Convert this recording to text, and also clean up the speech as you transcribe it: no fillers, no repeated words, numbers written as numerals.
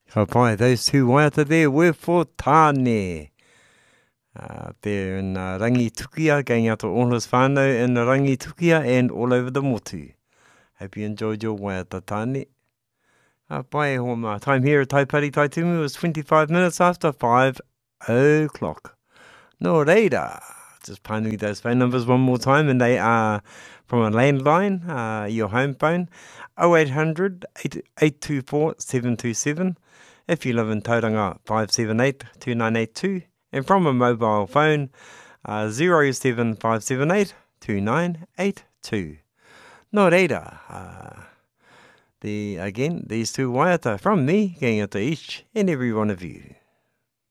Ka pai, those two waiata there were for Tāne. There in Rangitukia, going out to all his whānau in Rangitukia and all over the motu. Hope you enjoyed your waiata tāne. Pai, my time here at Taipari Taitumu was 25 minutes after 5 o'clock. No reira. Just pānui those phone numbers one more time, and they are from a landline, your home phone, 0800 824 727. If you live in Tauranga, 578 2982. And from a mobile phone, 07578 2982. No reira. Again, these two waiata from me, going out to each and every one of you.